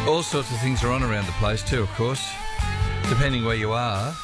All sorts of things are on around the place too, of course, depending where you are.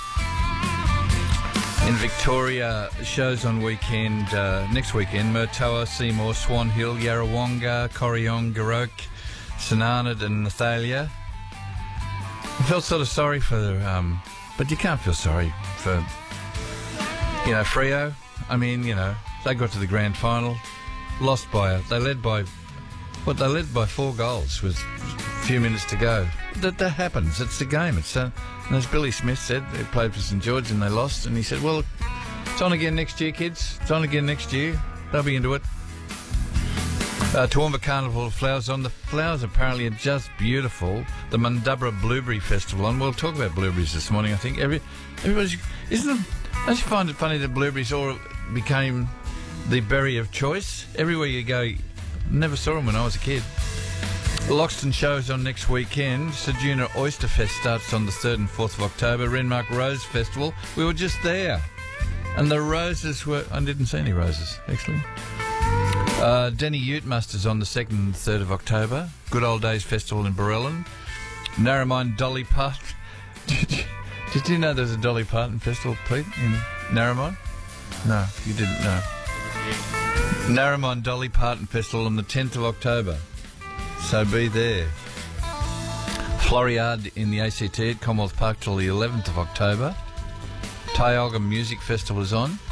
In Victoria, shows on weekend, next weekend, Murtoa, Seymour, Swan Hill, Yarrawonga, Corryong, Garoke, St Arnaud and Nathalia. I felt sort of sorry for, but you can't feel sorry for, Freo. I mean, they got to the grand final, they led by 4 goals with a few minutes to go. That happens. It's the game. And as Billy Smith said, they played for St George and they lost. And he said, well, it's on again next year, kids. It's on again next year. They'll be into it. Toowoomba Carnival of Flowers on. The flowers apparently are just beautiful. The Mundubbera Blueberry Festival on. We'll talk about blueberries this morning, I think. Everybody's... Don't you find it funny that blueberries all became the berry of choice? Everywhere you go, never saw them when I was a kid. The Loxton shows on next weekend. Ceduna Oyster Fest starts on the 3rd and 4th of October. Renmark Rose Festival. We were just there. And the roses were... I didn't see any roses, actually. Denny Ute Musters on the 2nd and 3rd of October. Good Old Days Festival in Barellan. Narromine Dolly Parton. Did you know there's a Dolly Parton Festival, Pete, in Narromine? No, you didn't know. Narromine Dolly Parton Festival on the 10th of October. So be there. Floriade in the ACT at Commonwealth Park till the 11th of October. Tioga Music Festival is on.